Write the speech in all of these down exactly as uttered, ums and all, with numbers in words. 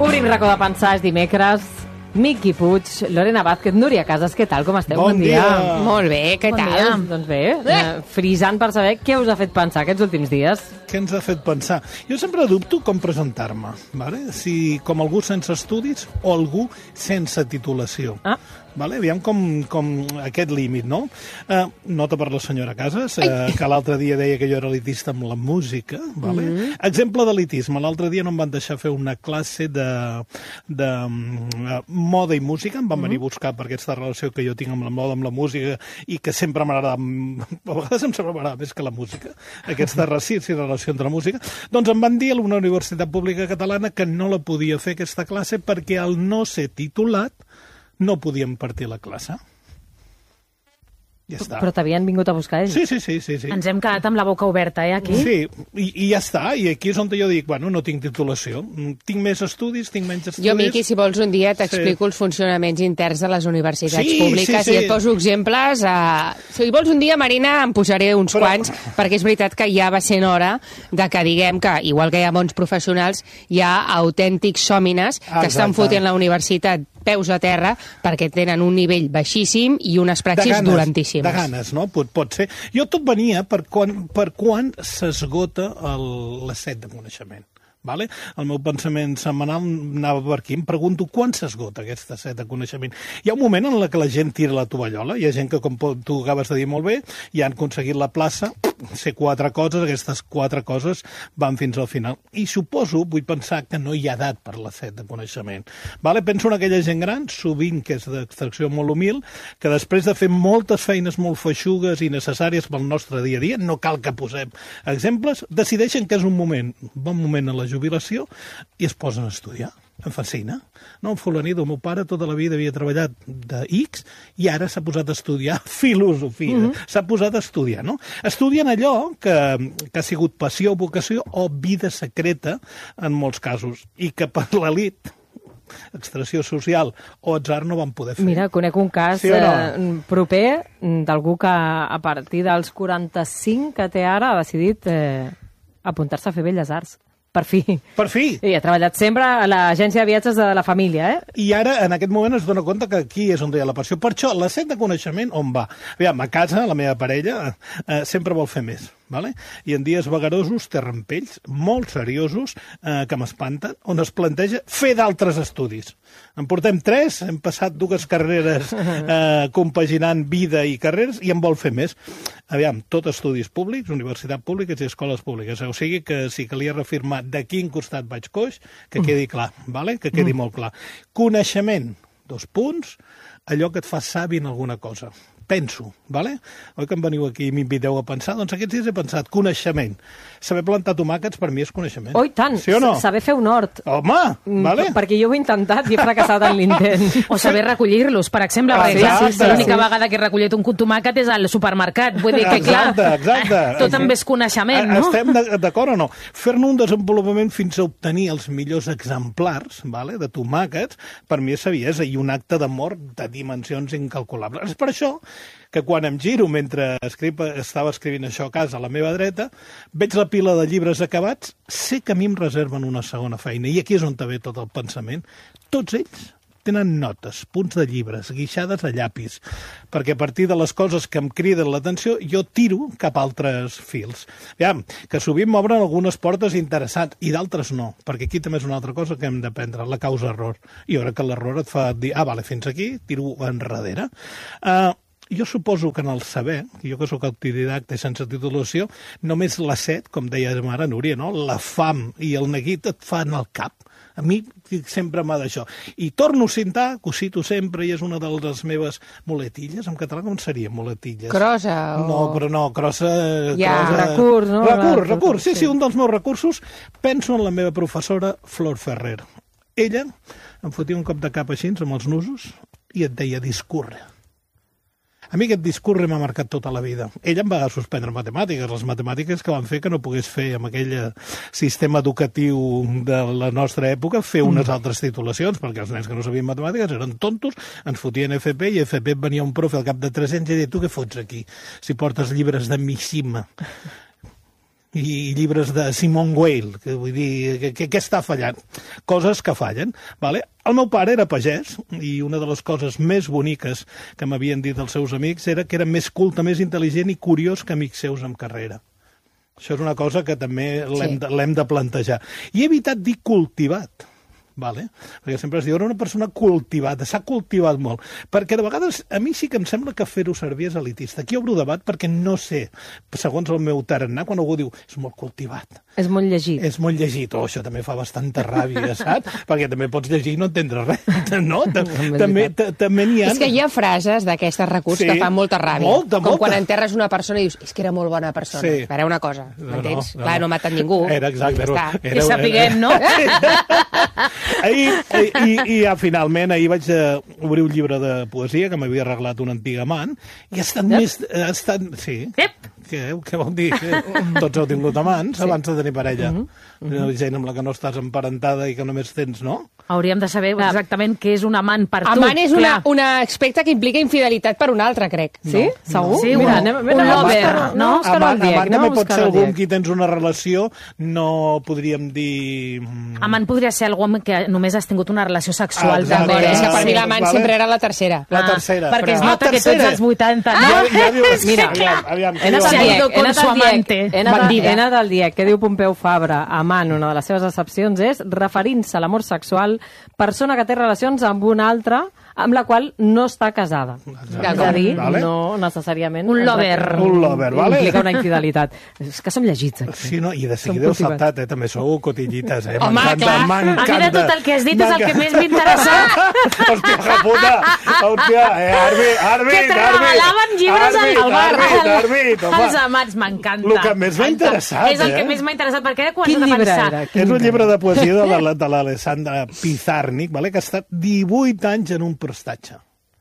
Obrim racó de pensar, és dimecres. Miqui Puig, Lorena Vázquez, Núria Casas, què tal, com esteu? Bon, bon dia. dia. Molt bé, què bon tal? Dia. Doncs bé, eh? frisant per saber què us ha fet pensar aquests últims dies. Què ens ha fet pensar? Jo sempre dubto com presentar-me, vale? Si com algú sense estudis o algú sense titulació. Ah. Vale? Aviam com, com aquest límit, no? Uh, nota per la senyora Casas, uh, que l'altre dia deia que jo era elitista amb la música. Vale? Mm -hmm. Exemple d'elitisme. L'altre dia no em van deixar fer una classe de, de uh, moda i música. Em van venir a buscar per aquesta relació que jo tinc amb la moda, amb la música, i que sempre m'agrada, a vegades em sembla m'agrada més que la música, aquesta sí, sí, relació entre la música. Doncs em van dir a una universitat pública catalana que no la podia fer aquesta classe perquè al no ser titulat no podíem partir la classe. Ja està. Però t'havien vingut a buscar ells? Sí, sí, sí, sí, sí. Ens hem quedat amb la boca oberta, eh, aquí? Sí, i, i ja està. I aquí és on jo dic, bueno, no tinc titulació. Tinc més estudis, tinc menys estudis... Jo, Miqui, si vols un dia t'explico sí. els funcionaments interns de les universitats sí, públiques sí, sí. i et poso exemples. A... Si vols un dia, Marina, em posaré uns Però... quants, perquè és veritat que ja va sent hora de que diguem que, igual que hi ha bons professionals, hi ha autèntics sòmines que Exacte. estan fotent la universitat peus a terra perquè tenen un nivell baixíssim i unes praxis ganes, dolentíssimes. De ganes, no? Pot, pot ser. Jo tot venia per quan, per quan s'esgota la set de coneixement. Vale? El meu pensament setmanal anava per aquí. Em pregunto quan s'esgota aquesta set de coneixement. Hi ha un moment en què la gent tira la tovallola. Hi ha gent que, com tu acabes de dir molt bé, ja han aconseguit la plaça, ser quatre coses, aquestes quatre coses van fins al final. I suposo, vull pensar, que no hi ha edat per la set de coneixement. Vale? Penso en aquella gent gran, sovint que és d'extracció molt humil, que després de fer moltes feines molt feixugues i necessàries pel nostre dia a dia, no cal que posem exemples, decideixen que és un moment, un bon moment a la jubilació, i es posen a estudiar. Em fascina. No, en fulanit, el meu pare tota la vida havia treballat de X i ara s'ha posat a estudiar filosofia. Mm -hmm. S'ha posat a estudiar, no? Estudien allò que, que ha sigut passió, vocació o vida secreta en molts casos i que per l'elit, extracció social o atzar no van poder fer. Mira, conec un cas sí no? eh, proper d'algú que a partir dels quaranta-cinc que té ara ha decidit eh, apuntar-se a fer Belles Arts. Per fi. Per fi. I ha treballat sempre a l'agència de viatges de la família, eh? I ara, en aquest moment, es dona compte que aquí és on hi ha la passió. Per això, la set de coneixement, on va? Aviam, a casa, la meva parella, eh, sempre vol fer més. Vale? I en dies vagarosos té rampells molt seriosos eh, que m'espanten, on es planteja fer d'altres estudis. En portem tres, hem passat dues carreres eh, compaginant vida i carreres i en vol fer més. Aviam, tot estudis públics, universitat públiques i escoles públiques. O sigui que si calia reafirmar de quin costat vaig coix, que quedi clar, vale? Que quedi molt clar. Coneixement, dos punts, allò que et fa savi en alguna cosa. Penso, vale? Oi que em veniu aquí i m'inviteu a pensar? Doncs aquests dies he pensat, coneixement. Saber plantar tomàquets per mi és coneixement. Oh, i tant! Sí o no? Saber fer un hort. Home, vale? Mm, perquè jo ho he intentat i he fracassat en l'intent. O saber recollir-los, per exemple. Ah, perquè, clar, sí, sí, l'única sí. vegada que he recollit un tomàquet és al supermercat. Vull dir que, Exacte, clar, exacte. tot amb més coneixement, no? Estem d'acord o no? Fer-ne un desenvolupament fins a obtenir els millors exemplars, vale, de tomàquets, per mi és saviesa i un acte d'amor de dimensions incalculables. És per això que quan em giro mentre escrip, estava escrivint això a casa a la meva dreta, veig la pila de llibres acabats, sé que a mi em reserven una segona feina, i aquí és on ve tot el pensament. Tots ells tenen notes, punts de llibres, guixades a llapis, perquè a partir de les coses que em criden l'atenció jo tiro cap a altres fils. Aviam, que sovint m'obren algunes portes interessants i d'altres no, perquè aquí també és una altra cosa que hem d'aprendre, la causa-error. I jo crec que l'error et fa dir, ah, vale, fins aquí, tiro enrere. Uh, Jo suposo que en el saber, jo que sóc autodidacta i sense titulació, només la set, com deia ara Núria, no? La fam i el neguit et fan al cap. A mi sempre m'ha d'això. I torno a cintar, que ho cito sempre, i és una de les meves muletilles. En català com seria muletilles? Crossa o... No, però no, crossa... Ja, crossa... recurs, no? Recurs, recurs, sí, sí, un dels meus recursos. Penso en la meva professora Flor Ferrer. Ella em fotia un cop de cap així, amb els nusos, i et deia discurre. A mi aquest discurre m'ha marcat tota la vida. Ella em va suspendre matemàtiques, les matemàtiques que van fer que no pogués fer amb aquell sistema educatiu de la nostra època, fer unes altres titulacions, perquè els nens que no sabien matemàtiques eren tontos, ens fotien F P, i a F P venia un profe al cap de tres anys i deia, tu què fots aquí, si portes llibres de Mishima? i llibres de Simone Weil, que vull dir, que, que, que està fallant? Coses que fallen, vale? El meu pare era pagès i una de les coses més boniques que m'havien dit els seus amics era que era més culte, més intel·ligent i curiós que amics seus amb carrera. Això és una cosa que també l'hem de, l'hem de plantejar. I he evitat dir cultivat, vale? Perquè sempre es diu, era una persona cultivada, s'ha cultivat molt, perquè de vegades a mi sí que em sembla que fer-ho servir és elitista. Aquí obro debat perquè no sé, segons el meu tarannà, quan algú diu és molt cultivat. És molt llegit. És molt llegit, oh, això també fa bastanta ràbia, saps? Perquè també pots llegir i no entendre res, no? També també n'hi ha... És que hi ha frases d'aquestes recursos Sí, que fan molta ràbia. molta, Com molta. quan enterres una persona i dius, és que era molt bona persona. Sí. Espera una cosa, No, m'entens? no, no, Clar, no. no ha matat ningú. Era exacte. Ja Era, està. era, Que sapiguem, no? Ahir, i, i, i ja, finalment, ahir vaig uh, obrir un llibre de poesia que m'havia arreglat un antic amant i ha estat més... Ha estat, sí. Ep. Què, què vol dir? Que tots heu tingut amants sí. abans de tenir parella. Mm -hmm. Gent amb la que no estàs emparentada i que només tens, no? Hauríem de saber exactament què és un amant per tu. Amant és una, clar. un aspecte que implica infidelitat per un altre, crec. Sí? Segur? Sí, Mira, un- anem, un anem a lover, buscar-ho, no? anem a buscar-ho al Amant, Diec, amant anem a també pot ser buscar-ho al algú amb Diec. qui tens una relació, no podríem dir... mm, Amant podria ser algú amb que només has tingut una relació sexual. Exacte. també. És que per Sí. mi l'amant Vale. sempre era la tercera. La Ah, tercera. Perquè es Però- nota Ah, que tu ets tercera. dels vuitanta, no? Ja, ja diu... Mira, aviam, aviam, He què anat diu al Se ha el- Diec, ido he con anat su al Diec, amante. he anat al- Bandida. he anat al Diec, que diu Pompeu Fabra, amant, una de les seves accepcions és referint-se a l'amor sexual, persona que té relacions amb una altra amb la qual no està casada. És a dir, Vale. no necessàriament... Un lover. Un lover, vale? Implica una infidelitat. És que som llegits, aquí. Sí, no, i de Som seguida heu cultivats. saltat, eh? També sou cotillites, eh? Home, M'encanta, clar. m'encanta. A mi de tot el que has dit és el que més m'interessa. Hòstia, hija puta! Hòstia, eh, Arbit, Arbit, Que te Arbit! regalaven llibres al, Arbit, al bar. Arbit, Arbit, home. Els amants, m'encanta. El que més m'ha interessat, És el eh? que més m'ha interessat, perquè ara quan Quin has de llibre pensar... era? És un llibre de poesia de la- de l'Alessandra Pizarnik, vale? Que ha estat divuit anys en un prestatge.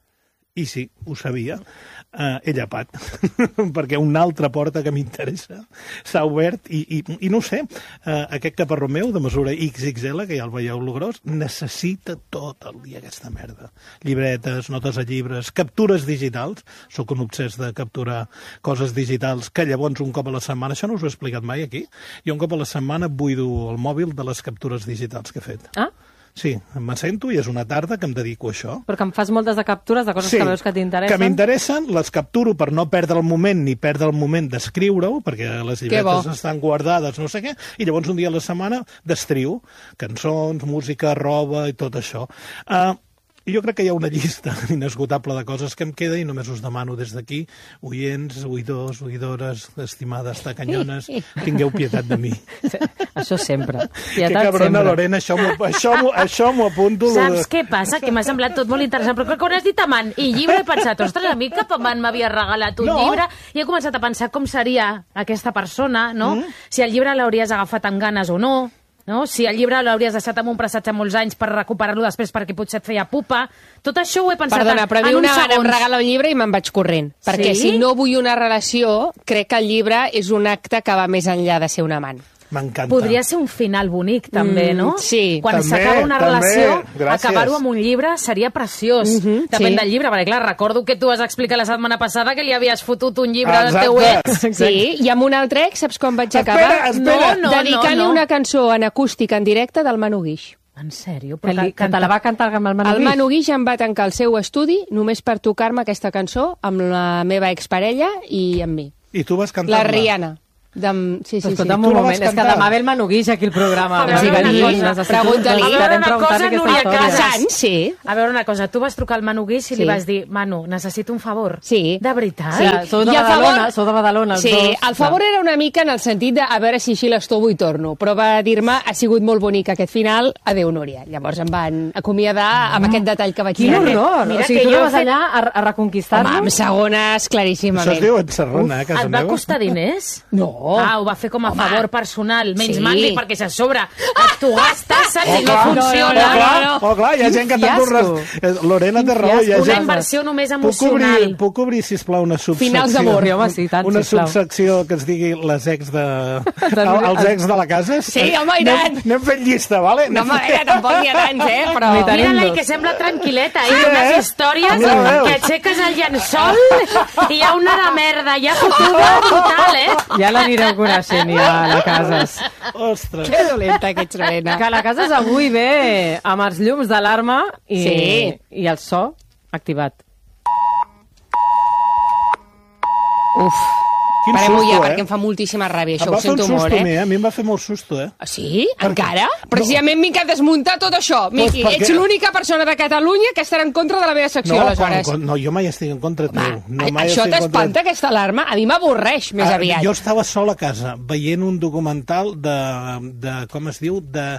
I sí, ho sabia. Uh, he llepat, perquè una altra porta que m'interessa s'ha obert i, i, i no ho sé, uh, aquest caparró meu de mesura ics ics ele, que ja el veieu lo gros, necessita tot el dia aquesta merda. Llibretes, notes a llibres, captures digitals, sóc un obsès de capturar coses digitals, que llavors un cop a la setmana, això no us ho he explicat mai aquí, jo un cop a la setmana buido el mòbil de les captures digitals que he fet. Ah? Sí, m'assento i és una tarda que em dedico a això. Però que em fas moltes de captures de coses que veus que t'interessen. que m'interessen, les capturo per no perdre el moment ni perdre el moment d'escriure-ho, perquè les llibretes bo. estan guardades, no sé què, i llavors un dia a la setmana destrio cançons, música, roba i tot això. Uh, jo crec que hi ha una llista inesgotable de coses que em queda i només us demano des d'aquí, oients, oïdors, oïdores, estimades tacanyones, tingueu pietat de mi. Això sempre. Que Pietat cabrona, sempre. Lorena, això m'ho això m'ho- això m'ho apunto. lo de- Saps què passa? Que m'ha semblat tot molt interessant, però quan has dit amant i llibre he pensat, ostres, a mi cap amant m'havia regalat un No. llibre i he començat a pensar com seria aquesta persona, no? Mm. Si el llibre l'hauries agafat amb ganes o no, no? Si el llibre l'hauries deixat amb un prestatge molts anys per recuperar-lo després perquè potser et feia pupa. Tot això ho he pensat Perdona, però a mi en uns una vegada em segons. regala un llibre i me'n vaig corrent. Perquè Sí? si no vull una relació, crec que el llibre és un acte que va més enllà de ser un amant. M'encanta. Podria ser un final bonic, també, Mm, no? sí. Quan També, s'acaba una també. relació, Gràcies. acabar-ho amb un llibre seria preciós. Mhm, Depèn sí. del llibre, perquè clar, recordo que tu has explicat la setmana passada que li havies fotut un llibre Exacte. del teu ex. Sí, i amb un altre ex, saps quan vaig Espera, acabar? espera. No, no, Dedicant-li no, no. una cançó en acústic en directe del Manu Guix. En sèrio? Que, li, que te la va cantar amb el Manu El Guix? Manu Guix em va tancar el seu estudi només per tocar-me aquesta cançó amb la meva exparella i amb mi. I tu vas cantar La Rihanna. De... Sí, sí, sí. Escolta'm Tu un la moment, vas és que cantar? demà ve el Manu Guix aquí al programa. A veure Sí, una venir, cosa, necessito- pregunta-li. necessitarem A veure una preguntar-li cosa, aquesta Núria història. Casas. Sant, sí. A veure una cosa, tu vas trucar al Manu Guix i Sí. li vas dir, Manu, necessito un favor. Sí. De veritat? Sí. Clar, sou de I a Badalona, favor- sou de Badalona, els Sí, dos. el favor era una mica en el sentit de a veure si així l'estovo i torno, però va dir-me, ha sigut molt bonic aquest final, adeu Núria. Llavors em van acomiadar amb aquest detall que vaig Quin dir. horror! Mira o sigui, que tu jo no he vas fet- allà a, a reconquistar-lo? Home, amb segones, Això claríssimament. es diu encerrona, eh, a casa Et va meva. costar diners? No. Ah, ho va fer com a Home. favor personal. Menys Sí. magnífic, perquè si a sobre et tu gastes, saps? Oh, I no clar, funciona. no, oh, clar, no, oh, clar, hi ha Quin gent que t'ha fiasco. currat. Eh, Lorena té raó. Hi ha fiasco. Una gent... inversió només Puc obrir, emocional. puc obrir, sisplau, una subsecció? Finals d'amor. Sí, home, sí, tant, Una sisplau. subsecció que es digui les ex de... Del- els ex de la casa? Sí, home, i anem, tant. anem fent llista, vale? No, home, eh, tampoc n'hi ha tants, eh? Però... Ni tant. Mira-la, i dos. que sembla tranquil·leta, Sí, eh? Unes eh? històries Ja veus. que aixeques el llençol i hi ha una de merda, ja fotuda brutal, eh? Ja l'anirem m'anireu coneixent ja a la Casas. Ostres. Que dolenta que ets, Lorena. Que la Casas avui ve amb els llums d'alarma i, Sí. i el so activat. Uf. Quin Parem-ho susto, ja, eh? perquè em fa moltíssima ràbia, això Em ho va fer un sento susto molt, a eh? mi, eh? A mi em va fer molt susto, eh? Sí? Encara? Precisament m'he de desmuntar tot això. Miqui, perquè- ets l'única persona de Catalunya que estarà en contra de la meva secció, No, aleshores. quan, no, jo mai estic en contra teu. Va, No, a- mai això estic en contra t'espanta, aquesta alarma? A mi m'avorreix, més Ah, aviat. Jo estava sol a casa veient un documental de, de com es diu, de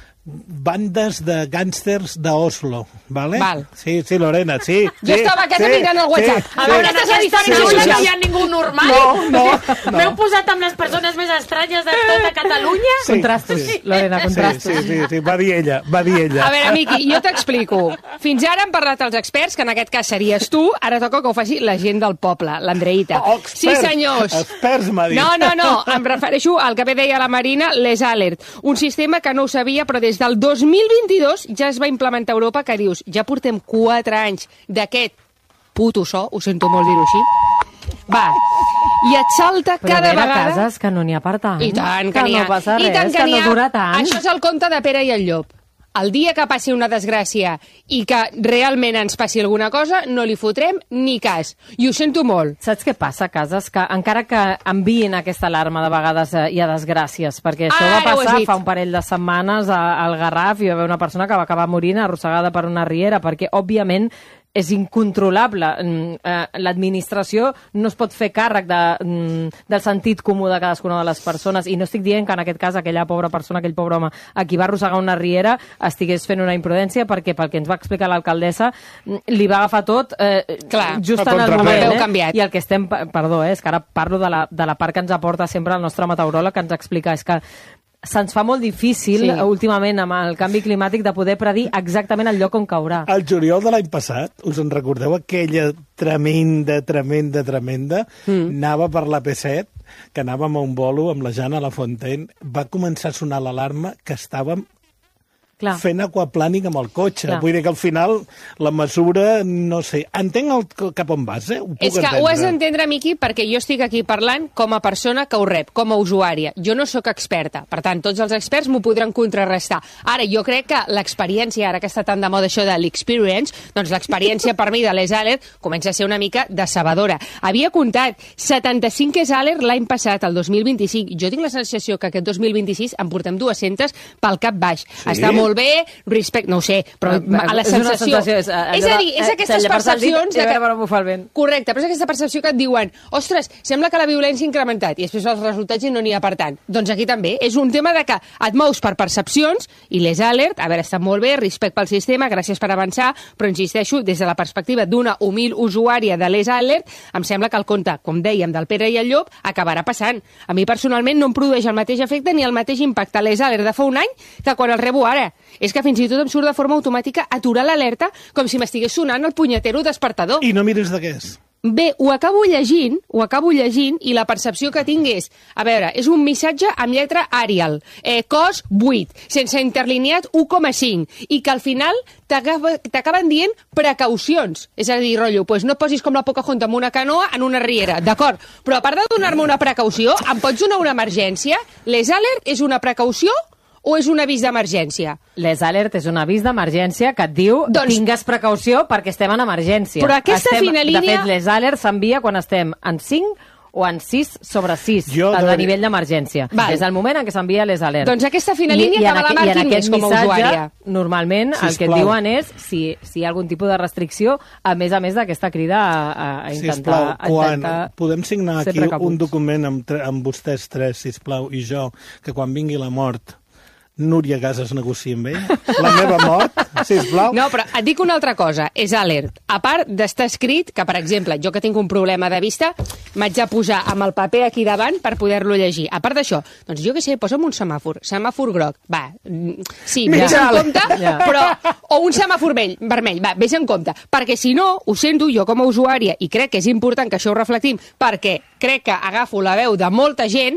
bandes de gàngsters d'Oslo, vale? Val. Sí, sí, Lorena, sí. Jo sí, estava a casa sí, mirant el WhatsApp. Sí, A sí. veure, aquesta és la diferència no social. hi ha ningú normal. No, no, no. M'heu posat amb les persones més estranyes de tota Catalunya? Sí, Contrastos, sí. Lorena, contrastos. Sí, sí, sí, sí, va dir ella, va dir ella. A veure, Miqui, jo t'explico. Fins ara han parlat els experts, que en aquest cas series tu, ara toca que ho faci la gent del poble, l'Andreïta. Oh, Sí, experts, senyors. experts, m'ha dit. No, no, no, em refereixo al que bé deia la Marina, les Alert. Un sistema que no ho sabia, però des del dos mil vint-i-dos ja es va implementar a Europa, que dius, ja portem quatre anys d'aquest puto so, ho sento molt dir-ho així. Va, i et salta Però cada a veure, vegada... Cases, que no n'hi ha per tant. I tant, que n'hi ha. no passa I res, tant que n'hi no ha. dura tant. Això és el conte de Pere i el Llop. El dia que passi una desgràcia i que realment ens passi alguna cosa, no li fotrem ni cas. I ho sento molt. Saps què passa, Cases? Que encara que enviïn aquesta alarma, de vegades eh, hi ha desgràcies, perquè això Ara va ho has passar dit. fa un parell de setmanes a- al Garraf i hi va haver una persona que va acabar morint arrossegada per una riera, perquè, òbviament, és incontrolable. Mm, eh, L'administració no es pot fer càrrec de, mm, del sentit comú de cadascuna de les persones, i no estic dient que en aquest cas aquella pobra persona, aquell pobre home, a qui va arrossegar una riera, estigués fent una imprudència, perquè pel que ens va explicar l'alcaldessa, mm, li va agafar tot eh, Clar, just a en el contrapeu. moment. Heu Eh? canviat. I el que estem... Perdó, eh, és que ara parlo de la, de la part que ens aporta sempre el nostre meteoròleg, que ens explica, és que se'ns fa molt difícil, Sí. sí. últimament, amb el canvi climàtic, de poder predir exactament el lloc on caurà. El juliol de l'any passat, us en recordeu aquella tremenda, tremenda, tremenda? Mm. Anava per la P set, que anàvem a un bolo amb la Jana Lafontaine, va començar a sonar l'alarma que estàvem Clar. fent aquaplàning amb el cotxe. Clar. Vull dir que al final la mesura, no sé, entenc el, cap on vas, eh? Ho puc És que entendre. ho has d'entendre, Miqui, perquè jo estic aquí parlant com a persona que ho rep, com a usuària. Jo no sóc experta, per tant, tots els experts m'ho podran contrarrestar. Ara, jo crec que l'experiència, ara que està tan de moda això de l'experience, doncs l'experiència per mi de les Alert comença a ser una mica decebedora. Havia comptat setanta-cinc és Alert l'any passat, el dos mil vint-i-cinc. Jo tinc la sensació que aquest dos mil vint-i-sis en portem dues-centes pel cap baix. Sí? Està molt bé, respect, no ho sé, però a la És una sensació... sensació, és, eh, és allò a de- dir, és eh, aquestes llepar-se el dit percepcions... i de veure que- per on bufa el vent. Correcte, però és aquesta percepció que et diuen ostres, sembla que la violència ha incrementat i després els resultats i no n'hi ha per tant. Doncs aquí també. És un tema de que et mous per percepcions i les Alert, a veure, estan molt bé, respecte pel sistema, gràcies per avançar, però insisteixo, des de la perspectiva d'una humil usuària de les Alert, em sembla que el conte, com dèiem, del Pere i el Llop, acabarà passant. A mi personalment no em produeix el mateix efecte ni el mateix impacte les Alert de fa un any que quan el rebo ara. És que fins i tot em surt de forma automàtica aturar l'alerta com si m'estigués sonant el punyetero despertador. I no miris de què és. Bé, ho acabo llegint, ho acabo llegint i la percepció que tinc és, a veure, és un missatge amb lletra Arial, eh, cos vuit, sense interlineat u coma cinc, i que al final t'acaba- t'acaben dient precaucions. És a dir, rotllo, pues no et posis com la Pocahontas amb una canoa en una riera, d'acord, però a part de donar-me una precaució, em pots donar una emergència? Les Alert és una precaució o és un avís d'emergència? Les Alert és un avís d'emergència que et diu Doncs- tingues precaució perquè estem en emergència. Però aquesta estem, fina De línia- fet, les Alert s'envia quan estem en cinc o en sis sobre sis Jo a de- nivell d'emergència. Val. És el moment en què s'envia les Alert. Doncs aquesta fina línia que en me la aqu- marquin i en més aquest com a missatge, usuària. Normalment el que et Sisplau. diuen és si, si hi ha algun tipus de restricció, a més a més d'aquesta crida a, a, a intentar... Sisplau, a quan intentar podem signar ser aquí precabuts. un document amb, tre- amb vostès tres, sisplau, i jo, que quan vingui la mort Núria Casas negociï amb ell? La meva mort, sisplau? No, però et dic una altra cosa, és Alert. A part d'estar escrit, que per exemple, jo que tinc un problema de vista, m'haig de posar amb el paper aquí davant per poder-lo llegir. A part d'això, doncs jo què sé, posa'm un semàfor, semàfor groc, va, mm, sí, vés en compte, Ja. però, o un semàfor vell, vermell, va, vés en compte, perquè si no, ho sento jo com a usuària, i crec que és important que això ho reflectim, perquè crec que agafo la veu de molta gent,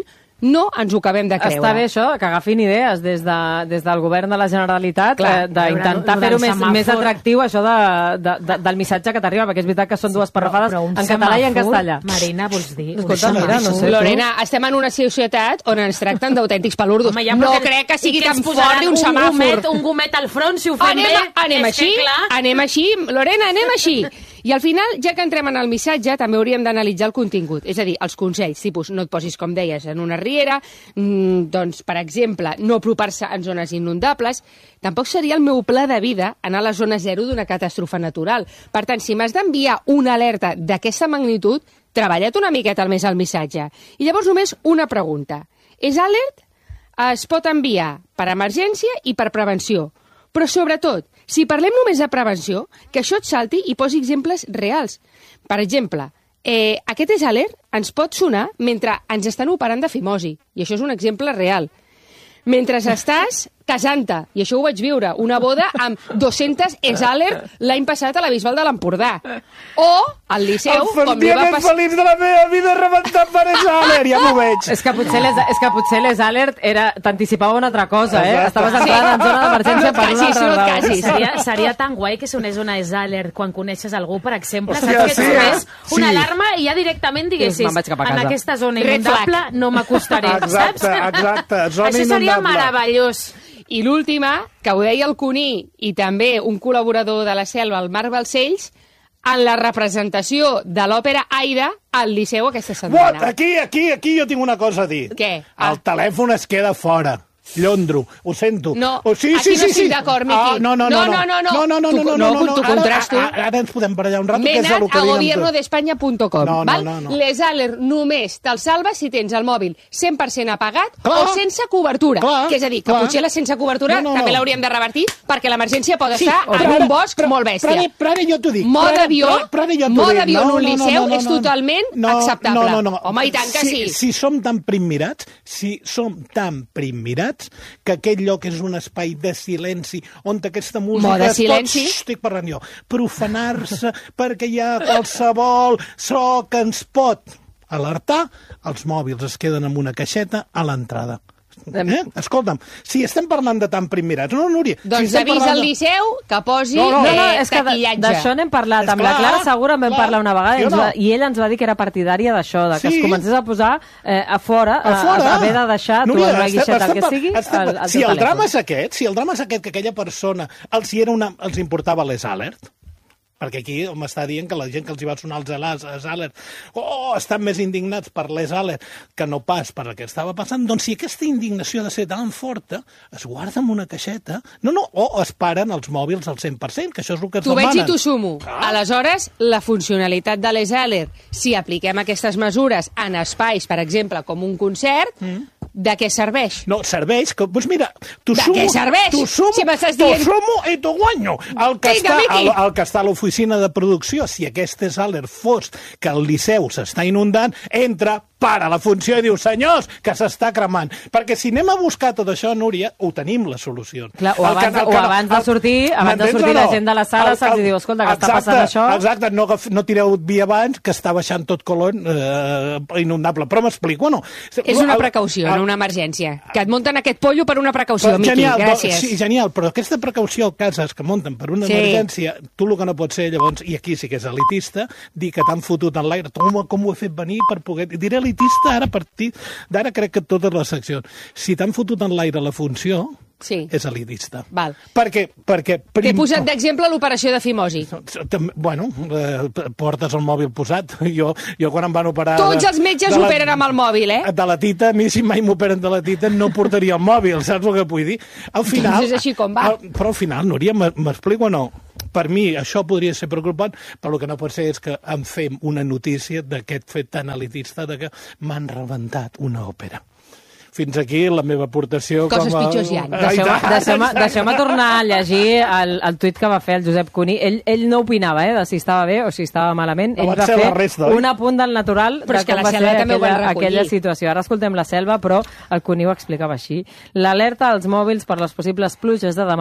no ens ho acabem de creure. Està bé això, que agafin idees des, de, des del govern de la Generalitat, Clar, eh, d'intentar fer-ho més, més atractiu, això de, de, de, del missatge que t'arriba, perquè és veritat que són dues parrafades però, però en català i en castellà. Marina, vols dir? Escolta, mira, no sé, Lorena, estem en una societat on ens tracten d'autèntics palurdos. Home, ja, no perquè- crec que sigui i tan ens fort posaran un un semàfor. gomet, un gomet al front, si ho fem Anem, bé. anem és així, que, clar, anem així, Lorena, anem així. I al final, ja que entrem en el missatge, també hauríem d'analitzar el contingut. És a dir, els consells, tipus, no et posis, com deies, en una riera, mmm, doncs, per exemple, no apropar-se en zones inundables. Tampoc seria el meu pla de vida anar a la zona zero d'una catàstrofe natural. Per tant, si m'has d'enviar una alerta d'aquesta magnitud, treballa't una miqueta més el missatge. I llavors només una pregunta. És alert? Es pot enviar per emergència i per prevenció. Però, sobretot, si parlem només de prevenció, que això et salti i posi exemples reals. Per exemple, eh, aquest és alert ens pot sonar mentre ens estan operant de fimosi. I això és un exemple real. Mentre estàs casant-te, i això ho vaig viure, una boda amb dos-centes és alert l'any passat a la Bisbal de l'Empordà. O al Liceu, El com li dia va més passar... feliç de la meva vida rebentat per Exaler, ja m'ho veig. És que potser les, és que potser les alert era t'anticipava una altra cosa, eh? Exacte. Estaves entrant en zona d'emergència No et per una casis, altra no et raó. casis. Seria, seria tan guai que sonés una alert quan coneixes algú, per exemple, Hòstia, saps que sí, sonés eh? una Sí. alarma i ja directament diguessis Me'n vaig cap a en casa. aquesta zona Red inundable flag. no m'acostaré, Exacte, saps? exacte, zona Això seria inundable. meravellós. I l'última, que ho deia el Cuní i també un col·laborador de la Selva, el Marc Balcells, en la representació de l'òpera Aida al Liceu aquesta What? setmana. Aquí, aquí, aquí jo tinc una cosa a dir. Què? Ah. El telèfon es queda fora. Llondro, ho sento. No, oh, sí, aquí sí, no sí, estic sí. d'acord, Miqui. Ah, no, no, no, No, no, no, no. no, no, no, Tu- no, no, no, no, tu ara, contrasto. ara, ara ens podem barallar un rato, M'he que és el anat que a diguem gobierno tot. d'espanya punt com. No, no, val? no, no. Les alert només te'l salves si tens el mòbil cent per cent apagat Clar. o sense cobertura. Clar, que és a dir, que clar. potser la sense cobertura No, no, també no. l'hauríem de revertir perquè l'emergència pot Sí, estar però en ara- un bosc però- molt bèstia. Però, ara- però ara jo t'ho dic. Mode Però ara- avió, però- però ara jo t'ho mode dic. avió en No, un no, no, liceu no, no, és no. totalment no, acceptable. No, no, no. Home, i tant que sí. Si, si som tan primmirats, si som tan primmirats, que aquest lloc és un espai de silenci, on aquesta música... Mode es pot- silenci. Xxt, estic parlant jo. Profanar-se perquè hi ha qualsevol so que ens pot alertar, els mòbils es queden en una caixeta a l'entrada. Eh? Escolta'm, si estem parlant de tan primmirats... No, Núria, Doncs si estem avisa parlant al de- Liceu que posi No, no, No, no, eh, és que de- taquillatge. d'això n'hem parlat. És Amb la clar, Clara Segura en vam clar. parlar una vegada i, Jo ens no. va, i ella ens va dir que era partidària d'això, de que Sí. es comencés a posar eh, a fora, A fora. a, a haver de deixar tu Núria, en una estem- guixeta, el estem que par- sigui, estem par- el, el si teu el telèfon. drama és aquest, si el drama és aquest que aquella persona els, hi era una, els importava les alert, perquè aquí m'està dient que la gent que els hi va sonar els alers, els alert, oh, estan més indignats per les alert que no pas per el que estava passant, doncs si aquesta indignació ha de ser tan forta, es guarda en una caixeta, no, no, o es paren els mòbils al cent per cent, que això és el que ens T'ho veig demanen. i t'ho sumo. Ah. Aleshores, la funcionalitat de les alert, si apliquem aquestes mesures en espais, per exemple, com un concert, mm. de què serveix? No, serveix que... Doncs mira, t'ho De sumo... què serveix? T'ho sumo, Si m'estàs t'ho dient- sumo i t'ho guanyo. El que, Vinga, està, Miqui. el, el que està a l'oficina de producció, si aquest és alert fos que el Liceu s'està inundant, entra, para la funció i diu, senyors, que s'està cremant. Perquè si anem a buscar tot això, Núria, ho tenim, la solució. Clar, o El abans, que- el o que no- abans de el- sortir, abans de m'entens sortir o la no? gent de la sala El- se'ls el- diu, escolta, que està exacte, passant això. Exacte, no, agaf- no tireu via abans, que està baixant tot colon eh, inundable. Però m'explico, no? És una El- precaució, el- no una emergència. Que et munten aquest pollo per una precaució, Però, Miqui. genial, Gràcies. Sí, genial, però aquesta precaució al cas és que munten per una Sí. emergència, tu el que no pots ser, llavors, i aquí sí que és elitista, dir que t'han fotut en l'aire, com, com ho he fet venir per poder... Diré elitista ara a partir d'ara crec que totes les seccions. Si t'han fotut en l'aire la funció, Sí. és elitista. Val. Perquè... perquè T'he prim... posat d'exemple l'operació de fimosi. També- Bueno, eh, portes el mòbil posat. Jo, jo quan em van operar... Tots de- els metges de la- operen amb el mòbil, eh? De la tita, a mi si mai m'operen de la tita no portaria el mòbil, saps el que vull dir? Al final... Doncs és així com va. Al, però al final, Núria, m- m'explico o no? Per mi això podria ser preocupant, però el que no pot ser és que em fem una notícia d'aquest fet tan elitista de que m'han rebentat una òpera. Fins aquí la meva aportació Coses com a... pitjors hi ha. Ai, Deixeu-me tant. deixeu deixeu tornar a llegir el, el tuit que va fer el Josep Cuní. Ell, ell no opinava eh, de si estava bé o si estava malament. No Ell van va ser fer la resta, oi? un apunt del natural Però de és que com la va Selva ser també ho van aquella, recollir. aquella situació. Ara escoltem la Selva, però el Cuní ho explicava així. L'alerta als mòbils per les possibles pluges de demà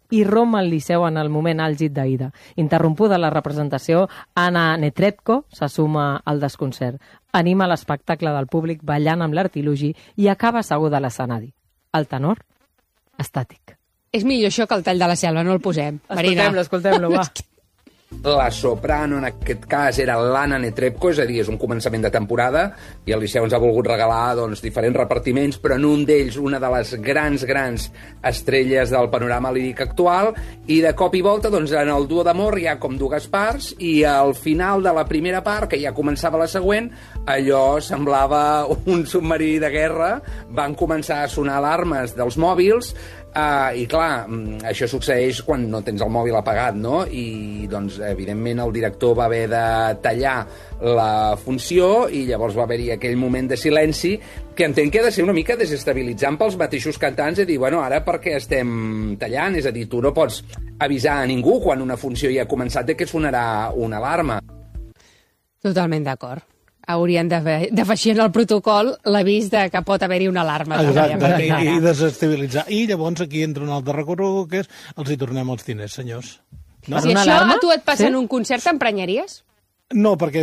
irromp al Liceu en el moment àlgid d'Aida. Interrompuda la representació, Anna Netrebko se suma al desconcert. Anima l'espectacle del públic ballant amb l'artilugi i acaba asseguda a l'escenari. El tenor, estàtic. És millor això que el tall de la selva, no el posem. Marina. Escoltem-lo, escoltem-lo, va. La soprano, en aquest cas, era l'Anna Netrebko, és a dir, és un començament de temporada, i el Liceu ens ha volgut regalar doncs, diferents repartiments, però en un d'ells, una de les grans, grans estrelles del panorama líric actual, i de cop i volta, doncs, en el duo d'amor hi ha com dues parts, i al final de la primera part, que ja començava la següent, allò semblava un submarí de guerra, van començar a sonar alarmes dels mòbils, Uh, i clar, això succeeix quan no tens el mòbil apagat, no? I doncs evidentment el director va haver de tallar la funció i llavors va haver-hi aquell moment de silenci que entenc que ha de ser una mica desestabilitzant pels mateixos cantants i dir, bueno, ara per què estem tallant? És a dir, tu no pots avisar a ningú quan una funció ja ha començat de que sonarà una alarma. Totalment d'acord. Haurien d'afegir en el protocol l'avís de que pot haver-hi una alarma. Exacte, i, i desestabilitzar. I llavors aquí entra un altre recorregut, que és els hi tornem els diners, senyors. No? Si això alarma? A tu et passa sí? en un concert, t'emprenyaries? No, perquè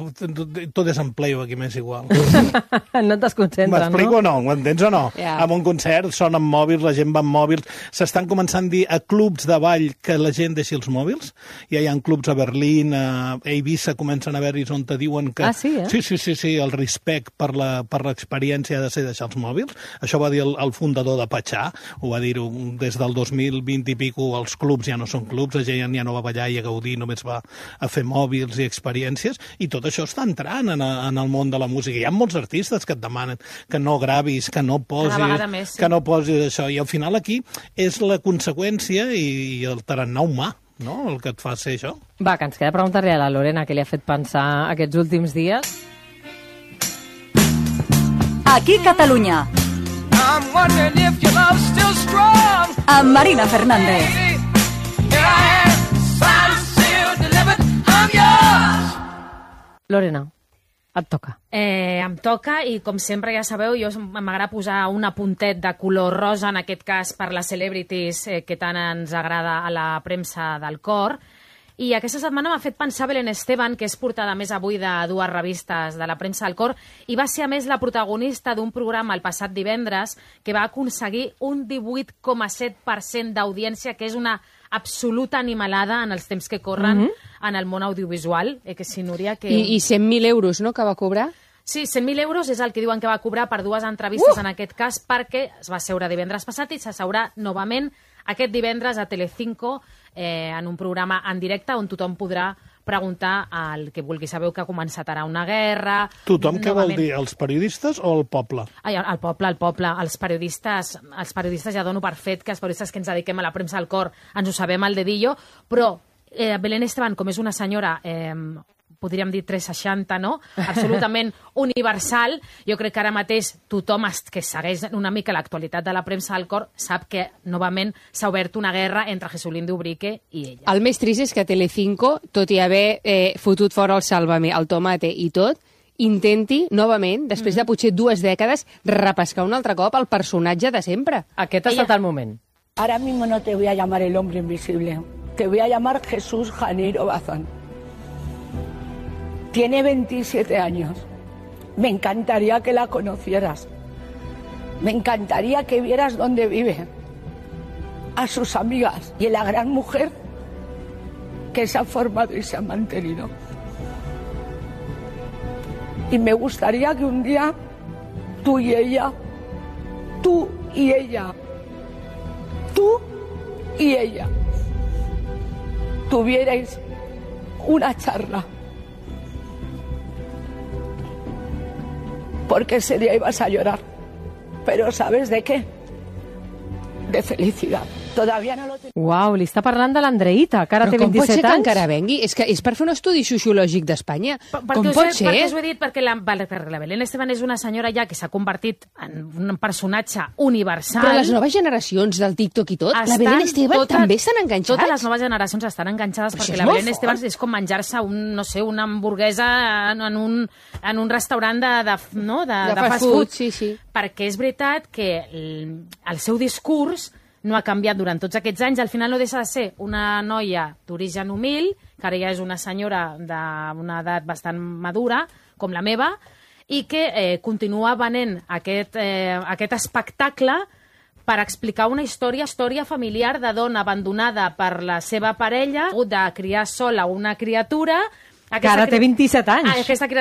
tot és en playback i m'és igual. No et desconcentra, no? M'explico o no? Ho entens o no? Yeah. En un concert sonen mòbils, la gent va amb mòbils. S'estan començant a dir a clubs de ball que la gent deixi els mòbils. Ja hi ha clubs a Berlín, a Eivissa, comencen a haver-hi on te diuen que... Ah, sí, eh? Sí, sí, sí, sí, el respect per la, per l'experiència ha de ser deixar els mòbils. Això va dir el, el fundador de Patxà, ho va dir-ho des del dos mil vint i pico, els clubs ja no són clubs, la gent ja no va ballar i a gaudir, només va a fer mòbils i experiències. I tot això està entrant en, a, en el món de la música. Hi ha molts artistes que et demanen que no gravis, que no posis, més, sí. que no posis això. I al final aquí és la conseqüència i, i el tarannà humà, no?, el que et fa ser això. Va, que ens queda preguntar-li a la Lorena què li ha fet pensar aquests últims dies. Aquí Catalunya. Amb Marina Fernández. Lorena, et toca. Eh, em toca i, com sempre, ja sabeu, jo m'agrada posar un apuntet de color rosa, en aquest cas per les celebrities eh, que tant ens agrada a la premsa del cor. I aquesta setmana m'ha fet pensar Belén Esteban, que és portada més avui de dues revistes de la premsa del cor, i va ser, a més, la protagonista d'un programa el passat divendres que va aconseguir un divuit coma set per cent d'audiència, que és una absoluta animalada en els temps que corren mm -hmm. en el món audiovisual. Eh, que si Núria, que... I, I cent mil euros, no?, que va cobrar? Sí, cent mil euros és el que diuen que va cobrar per dues entrevistes, uh! en aquest cas, perquè es va seure divendres passat i s'asseurà novament aquest divendres a Telecinco eh, en un programa en directe on tothom podrà preguntar al que vulgui. Sabeu que ha començat ara una guerra... Tothom, què vol dir? Els periodistes o el poble? Ai, el poble, el poble. Els periodistes, els periodistes ja dono per fet que els periodistes que ens dediquem a la premsa del cor ens ho sabem al dedillo, però eh, Belén Esteban, com és una senyora... Eh, podríem dir tres seixanta, no? Absolutament universal. Jo crec que ara mateix tothom que segueix una mica l'actualitat de la premsa del cor sap que, novament, s'ha obert una guerra entre Jesulín Dubrique i ella. El més trist és que Telecinco, tot i haver eh, fotut fora el Sálvame, el Tomate i tot, intenti, novament, després mm. de potser dues dècades, repescar un altre cop el personatge de sempre. Aquest ha estat el moment. Ahora mismo no te voy a llamar el hombre invisible. Te voy a llamar Jesús Janeiro Bazán. Tiene veintisiete años. Me encantaría que la conocieras. Me encantaría que vieras dónde vive, a sus amigas y la gran mujer que se ha formado y se ha mantenido. Y me gustaría que un día tú y ella, tú y ella, tú y ella, tuvierais una charla. Porque ese día ibas a llorar. Pero ¿sabes de qué? De felicidad. Todavía no lo tengo. Uau, li està parlant de l'Andreïta, que ara té vint-i-set anys. anys. Però com pot ser que encara vengui? És, que és per fer un estudi sociològic d'Espanya. Com pot ser? Perquè us ho he dit, perquè la, perquè la Belén Esteban és una senyora ja que s'ha convertit en un personatge universal. Però les noves generacions del TikTok i tot, estan, la Belén Esteban tota, també estan enganxats? Totes les noves generacions estan enganxades, però perquè la Belén Esteban és com menjar-se un, no sé, una hamburguesa en, en, un, en un restaurant de, de, no? de, de, de fast food. Sí, sí. Perquè és veritat que el, el seu discurs no ha canviat durant tots aquests anys. Al final no deixa de ser una noia d'origen humil, que ara ja és una senyora d'una edat bastant madura, com la meva, i que eh, continua venent aquest, eh, aquest espectacle per explicar una història, història familiar de dona abandonada per la seva parella, hagut de criar sola una criatura. Que ara té vint-i-set anys. Ah, aquesta criatura